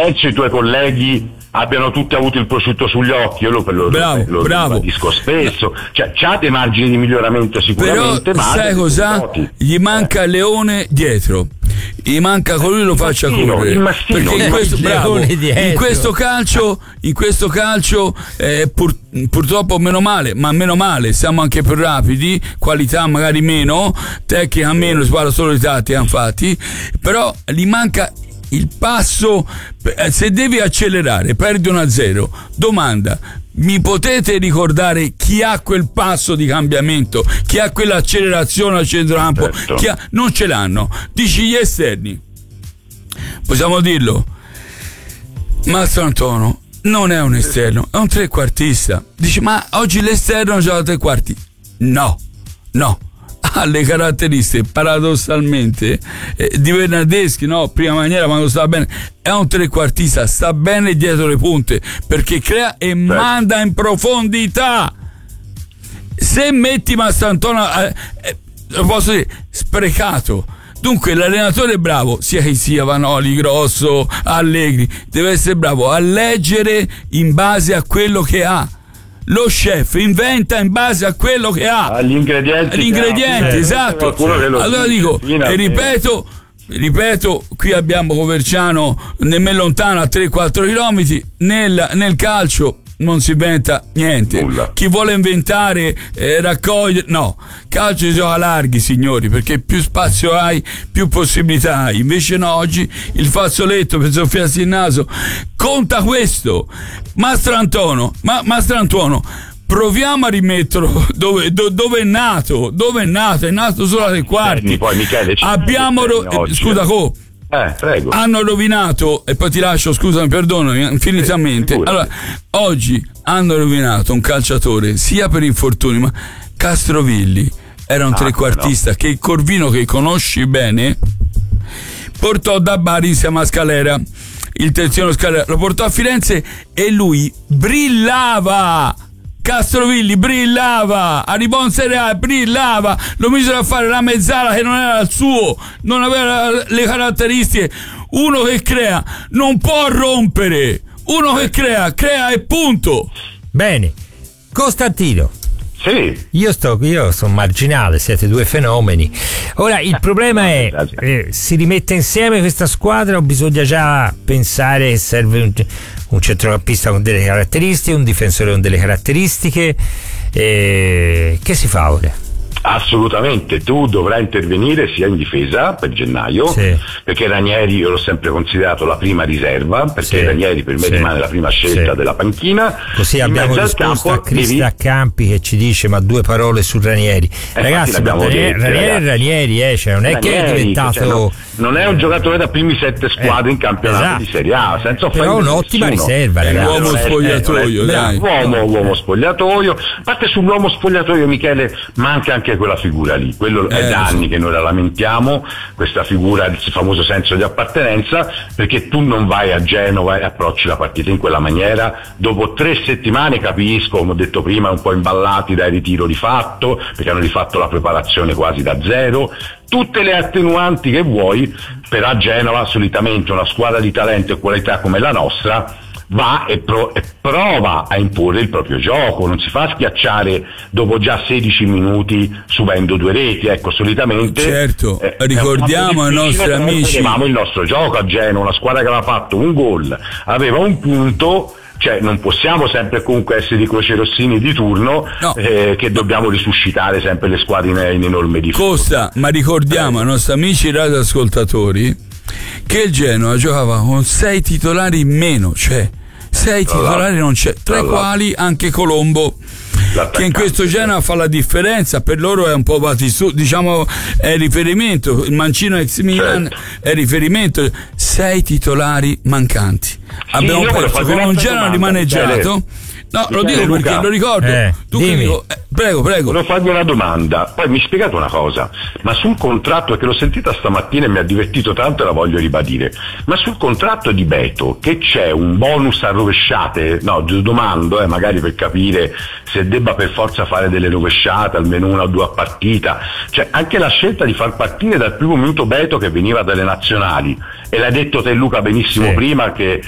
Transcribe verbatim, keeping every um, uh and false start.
penso i tuoi colleghi abbiano tutti avuto il prosciutto sugli occhi, io lo, lo, bravo, lo, lo bravo. ribadisco spesso, cioè c'ha dei margini di miglioramento sicuramente, però ma sai cosa? Gli manca eh. Leone dietro, gli manca colui lo faccia Massino, correre, Massino, perché in questo, bravo, in questo calcio in questo calcio eh, pur, purtroppo meno male, ma meno male siamo anche più rapidi, qualità magari meno, tecnica meno, si parla solo di tattica infatti, però gli manca il passo. Se devi accelerare, perdi uno a zero, domanda: mi potete ricordare chi ha quel passo di cambiamento, chi ha quell'accelerazione al centrocampo? Certo. Chi ha... non ce l'hanno. Dici gli esterni, possiamo dirlo, Mastro Antonio non è un esterno, è un trequartista. Dici, ma oggi l'esterno gioca tre quarti? No, no, ha le caratteristiche paradossalmente eh, di Bernardeschi, no? Prima maniera quando stava bene, è un trequartista, sta bene dietro le punte perché crea e Beh. manda in profondità. Se metti Mastrantonio eh, eh, lo posso dire, sprecato. Dunque l'allenatore è bravo, sia che sia Vanoli, Grosso, Allegri, deve essere bravo a leggere in base a quello che ha. Lo chef inventa in base a quello che ha, agli ingredienti, agli ingredienti, esatto. Allora dico, e ripeto, ripeto, qui abbiamo Coverciano nemmeno lontano a tre quattro chilometri, nel, nel calcio non si inventa niente. Nulla. Chi vuole inventare, eh, raccogliere, no, calcio si gioca larghi, signori, perché più spazio hai, più possibilità hai. Invece no, oggi il fazzoletto per soffiarsi il naso conta questo. Mastro Antonio, ma Mastro Antonio, proviamo a rimetterlo dove, do, dove è nato, dove è nato, è nato solo a tre quarti. Poi, Michele, abbiamo ro- eh, scusa Co. Eh, prego. Hanno rovinato, e poi ti lascio, scusami, perdonami, infinitamente. Sì, allora, oggi hanno rovinato un calciatore sia per infortuni, ma Castrovilli era un ah, trequartista no. che il Corvino, che conosci bene, portò da Bari insieme a Scalera, il terzino Scalera, lo portò a Firenze e lui brillava. Castrovilli brillava, arrivò in Serie A, brillava, lo misero a fare la mezzala che non era il suo, non aveva le caratteristiche. Uno che crea non può rompere, uno che crea, crea e punto. Bene, Costantino. Sì. Io sto, io sono marginale, siete due fenomeni. Ora il problema è, eh, si rimette insieme questa squadra o bisogna già pensare che serve un, un centrocampista con delle caratteristiche, un difensore con delle caratteristiche, eh, che si fa ora? Assolutamente, tu dovrai intervenire sia in difesa per gennaio, sì. perché Ranieri io l'ho sempre considerato la prima riserva, perché sì. Ranieri per me sì. rimane la prima scelta sì. della panchina. Così in abbiamo risposto a Cristian devi... Campi che ci dice ma due parole su Ranieri. Eh, Ragazzi, ma Ranieri, detto, Ranieri è Ranieri, eh, cioè non è Ranieri, che è diventato cioè, no, non è un giocatore da primi sette squadre eh, in campionato esatto. di Serie A, senza però un'ottima nessuno. riserva, è l'uomo spogliatoio, dai. Uomo, uomo spogliatoio. A parte sull'uomo spogliatoio, Michele, manca anche quella figura lì. Quello eh, è da anni che noi la lamentiamo, questa figura, il famoso senso di appartenenza, perché tu non vai a Genova e approcci la partita in quella maniera. Dopo tre settimane, capisco, come ho detto prima, un po' imballati dal ritiro di fatto, perché hanno rifatto la preparazione quasi da zero, tutte le attenuanti che vuoi, però a Genova solitamente una squadra di talento e qualità come la nostra va e, pro- e prova a imporre il proprio gioco, non si fa schiacciare dopo già sedici minuti subendo due reti, ecco, solitamente certo, eh, ricordiamo ai nostri amici, avevamo il nostro gioco a Genova, una squadra che aveva fatto un gol, aveva un punto, cioè non possiamo sempre comunque essere di crocerossini di turno, no. eh, che dobbiamo risuscitare sempre le squadre in, in enorme difficoltà. Costa, ma ricordiamo eh. ai nostri amici radioascoltatori che il Genoa giocava con sei titolari in meno, cioè sei titolari non c'è, tra i quali anche Colombo, che in questo Genoa fa la differenza. Per loro è un po' Batistu, diciamo, è riferimento, il mancino ex Milan certo. è riferimento. Sei titolari mancanti, sì, abbiamo perso con un Genoa rimaneggiato. No, lo dico Luca, perché lo ricordo. Eh, tu che dico, eh, prego, prego. Volevo farvi una domanda. Poi mi spiegate una cosa. Ma sul contratto, che l'ho sentita stamattina e mi ha divertito tanto e la voglio ribadire. Ma sul contratto di Beto, che c'è un bonus a rovesciate? No, domando, eh, magari per capire se debba per forza fare delle rovesciate, almeno una o due a partita. Cioè, anche la scelta di far partire dal primo minuto Beto che veniva dalle nazionali. E l'hai detto te, Luca, benissimo sì. prima, che